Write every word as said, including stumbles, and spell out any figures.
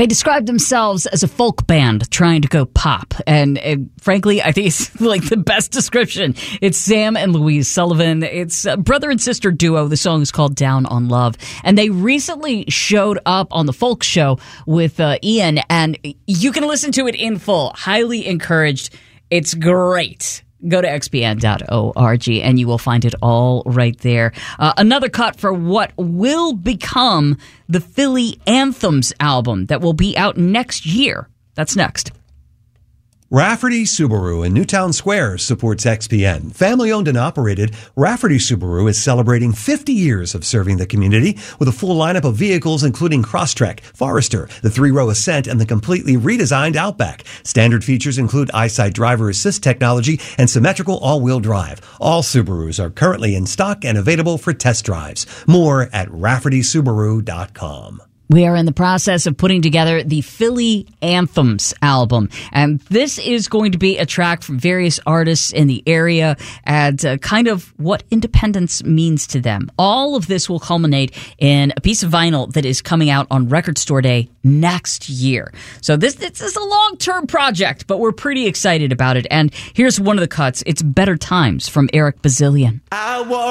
They describe themselves as a folk band trying to go pop. And, and frankly, I think it's like the best description. It's Sam and Louise Sullivan. It's a brother and sister duo. The song is called Down on Love. And they recently showed up on the Folk Show with uh, Ian, and you can listen to it in full. Highly encouraged. It's great. Go to x p n dot org and you will find it all right there. Uh, another cut for what will become the Philly Anthems album that will be out next year. That's next. Rafferty Subaru in Newtown Square supports X P N. Family-owned and operated, Rafferty Subaru is celebrating fifty years of serving the community with a full lineup of vehicles including Crosstrek, Forester, the three-row Ascent, and the completely redesigned Outback. Standard features include EyeSight driver assist technology and symmetrical all-wheel drive. All Subarus are currently in stock and available for test drives. More at rafferty subaru dot com. We are in the process of putting together the Philly Anthems album, and this is going to be a track from various artists in the area and uh, kind of what independence means to them. All of this will culminate in a piece of vinyl that is coming out on Record Store Day next year. So this, this is a long-term project, but we're pretty excited about it. And here's one of the cuts. It's Better Times from Eric Bazillion. I want